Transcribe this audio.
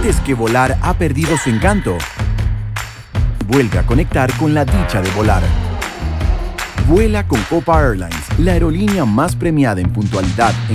¿Sientes que volar ha perdido su encanto? Vuelve a conectar con la dicha de volar. Vuela con Copa Airlines, la aerolínea más premiada en puntualidad